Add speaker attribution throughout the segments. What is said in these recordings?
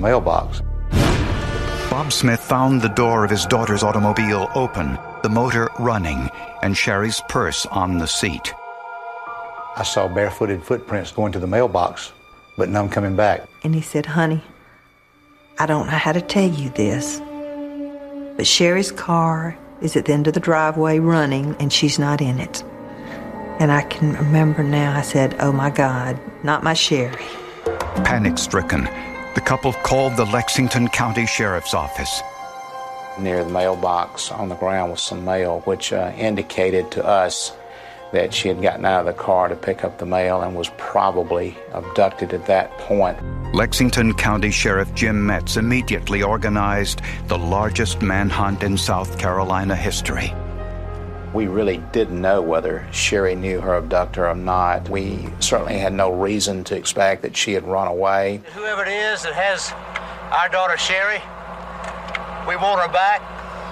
Speaker 1: mailbox.
Speaker 2: Bob Smith found the door of his daughter's automobile open, the motor running, and Sherry's purse on the seat.
Speaker 1: I saw barefooted footprints going to the mailbox, but none coming back.
Speaker 3: And he said, "Honey, I don't know how to tell you this, but Sherry's car is at the end of the driveway running, and she's not in it." And I can remember now, I said, "Oh my God, not my Sherry."
Speaker 2: Panic-stricken, the couple called the Lexington County Sheriff's Office.
Speaker 4: Near the mailbox on the ground was some mail, which indicated to us that she had gotten out of the car to pick up the mail and was probably abducted at that point.
Speaker 2: Lexington County Sheriff Jim Metz immediately organized the largest manhunt in South Carolina history.
Speaker 4: We really didn't know whether Sherry knew her abductor or not. We certainly had no reason to expect that she had run away.
Speaker 5: Whoever it is that has our daughter Sherry, we want her back.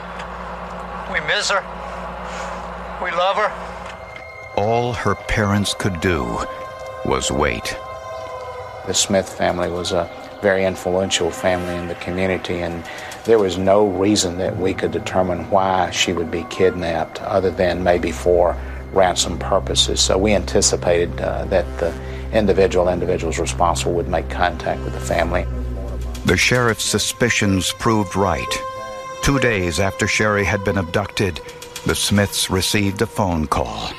Speaker 5: We miss her. We love her.
Speaker 2: All her parents could do was wait.
Speaker 4: The Smith family was a very influential family in the community, and there was no reason that we could determine why she would be kidnapped other than maybe for ransom purposes. So we anticipated that the individuals responsible would make contact with the family.
Speaker 2: The sheriff's suspicions proved right. 2 days after Sherry had been abducted, the Smiths received a phone call.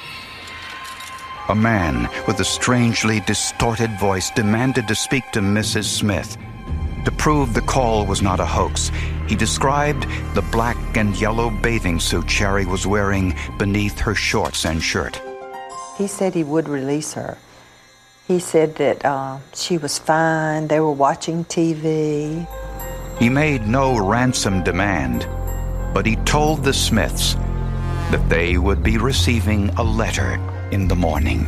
Speaker 2: A man with a strangely distorted voice demanded to speak to Mrs. Smith. To prove the call was not a hoax, he described the black and yellow bathing suit Sherry was wearing beneath her shorts and shirt.
Speaker 3: He said he would release her. He said that she was fine, they were watching TV.
Speaker 2: He made no ransom demand, but he told the Smiths that they would be receiving a letter in the morning.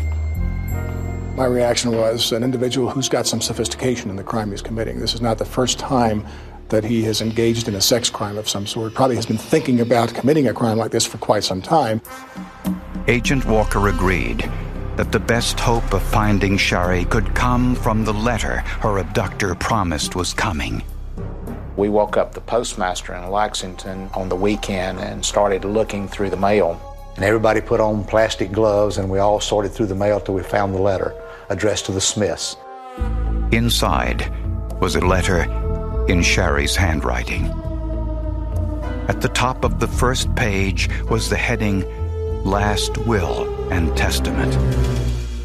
Speaker 6: My reaction was an individual who's got some sophistication in the crime he's committing. This is not the first time that he has engaged in a sex crime of some sort. Probably has been thinking about committing a crime like this for quite some time.
Speaker 2: Agent Walker agreed that the best hope of finding Sherry could come from the letter her abductor promised was coming.
Speaker 4: We woke up the postmaster in Lexington on the weekend and started looking through the mail.
Speaker 1: And everybody put on plastic gloves, and we all sorted through the mail till we found the letter addressed to the Smiths.
Speaker 2: Inside was a letter in Sherry's handwriting. At the top of the first page was the heading, "Last Will and Testament."